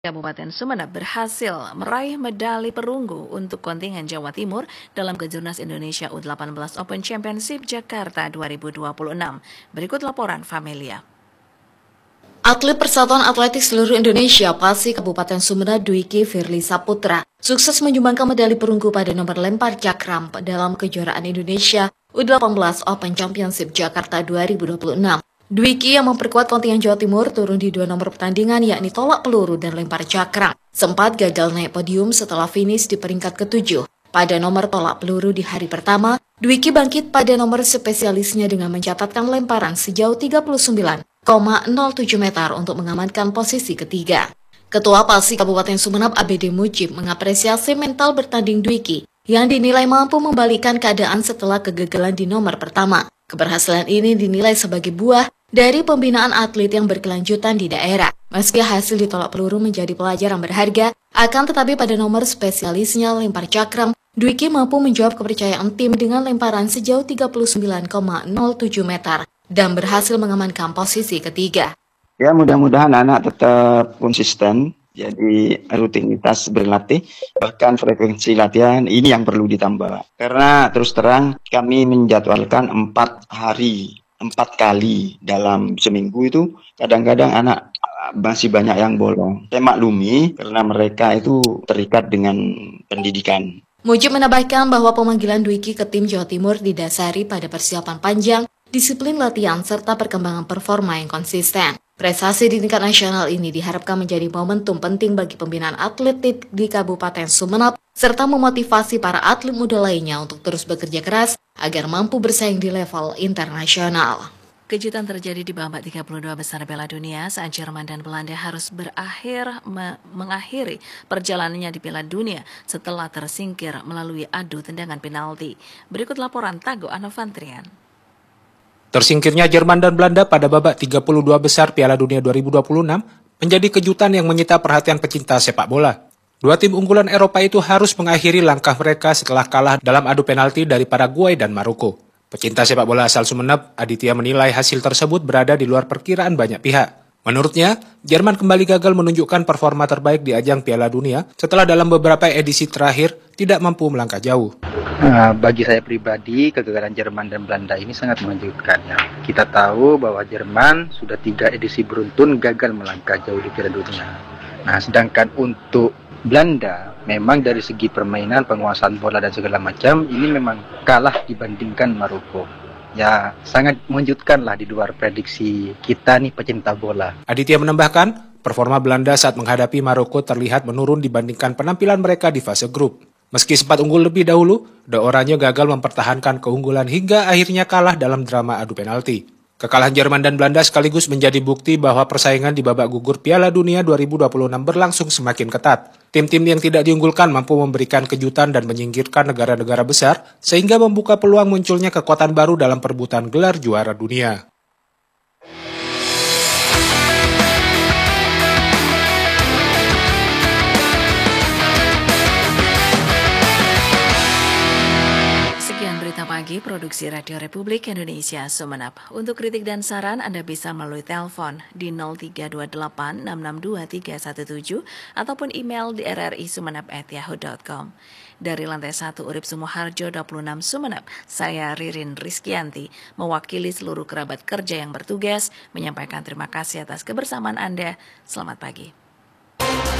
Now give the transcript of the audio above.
Kabupaten Sumeneb berhasil meraih medali perunggu untuk kontingen Jawa Timur dalam Kejurnas Indonesia U18 Open Championship Jakarta 2026. Berikut laporan Familia. Atlet Persatuan Atletik Seluruh Indonesia PASI Kabupaten Sumeneb Dwiki Firly Saputra sukses menyumbangkan medali perunggu pada nomor lempar cakram dalam kejuaraan Indonesia U18 Open Championship Jakarta 2026. Dwiki yang memperkuat kontingen Jawa Timur turun di dua nomor pertandingan yakni tolak peluru dan lempar cakram. Sempat gagal naik podium setelah finish di peringkat ke-7. Pada nomor tolak peluru di hari pertama, Dwiki bangkit pada nomor spesialisnya dengan mencatatkan lemparan sejauh 39,07 meter untuk mengamankan posisi ketiga. Ketua PASI Kabupaten Sumeneb ABD Mujib mengapresiasi mental bertanding Dwiki yang dinilai mampu membalikkan keadaan setelah kegagalan di nomor pertama. Keberhasilan ini dinilai sebagai buah dari pembinaan atlet yang berkelanjutan di daerah. Meski hasil ditolak peluru menjadi pelajaran berharga, akan tetapi pada nomor spesialisnya lempar cakram, Dwiki mampu menjawab kepercayaan tim dengan lemparan sejauh 39,07 meter dan berhasil mengamankan posisi ketiga. Ya, mudah-mudahan anak tetap konsisten, jadi rutinitas berlatih, bahkan frekuensi latihan ini yang perlu ditambah. Karena terus terang kami menjadwalkan 4 kali dalam seminggu itu, kadang-kadang anak masih banyak yang bolong. Saya maklumi karena mereka itu terikat dengan pendidikan. Mujib menambahkan bahwa pemanggilan Dwiki ke tim Jawa Timur didasari pada persiapan panjang, disiplin latihan, serta perkembangan performa yang konsisten. Prestasi di tingkat nasional ini diharapkan menjadi momentum penting bagi pembinaan atletik di Kabupaten Sumeneb, serta memotivasi para atlet muda lainnya untuk terus bekerja keras agar mampu bersaing di level internasional. Kejutan terjadi di babak 32 besar Piala Dunia saat Jerman dan Belanda harus mengakhiri perjalanannya di Piala Dunia setelah tersingkir melalui adu tendangan penalti. Berikut laporan Tago Anovantrian. Tersingkirnya Jerman dan Belanda pada babak 32 besar Piala Dunia 2026 menjadi kejutan yang menyita perhatian pecinta sepak bola. Dua tim unggulan Eropa itu harus mengakhiri langkah mereka setelah kalah dalam adu penalti dari Paraguay dan Maroko. Pecinta sepak bola asal Sumeneb, Aditya menilai hasil tersebut berada di luar perkiraan banyak pihak. Menurutnya, Jerman kembali gagal menunjukkan performa terbaik di ajang Piala Dunia setelah dalam beberapa edisi terakhir tidak mampu melangkah jauh. Bagi saya pribadi, kegagalan Jerman dan Belanda ini sangat mengejutkan. Ya. Kita tahu bahwa Jerman sudah 3 edisi beruntun gagal melangkah jauh di Piala Dunia. Nah, sedangkan untuk Belanda, memang dari segi permainan, penguasaan bola dan segala macam, ini memang kalah dibandingkan Maroko. Ya, sangat mengejutkan lah di luar prediksi kita nih pecinta bola. Aditya menambahkan, performa Belanda saat menghadapi Maroko terlihat menurun dibandingkan penampilan mereka di fase grup. Meski sempat unggul lebih dahulu, The Oranye gagal mempertahankan keunggulan hingga akhirnya kalah dalam drama adu penalti. Kekalahan Jerman dan Belanda sekaligus menjadi bukti bahwa persaingan di babak gugur Piala Dunia 2026 berlangsung semakin ketat. Tim-tim yang tidak diunggulkan mampu memberikan kejutan dan menyingkirkan negara-negara besar, sehingga membuka peluang munculnya kekuatan baru dalam perebutan gelar juara dunia. Pagi Produksi Radio Republik Indonesia Sumeneb. Untuk kritik dan saran Anda bisa melalui telepon di 0328 662 317 ataupun email di rrisumeneb@yahoo.com. Dari lantai 1 Urip Sumoharjo 26 Sumeneb, saya Ririn Rizkianti mewakili seluruh kerabat kerja yang bertugas menyampaikan terima kasih atas kebersamaan Anda. Selamat pagi.